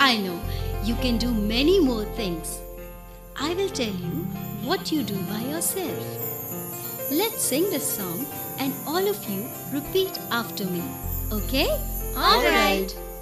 I know you can do many more things. I will tell you what you do by yourself. Let's sing this song and all of you repeat after me. Okay? All right.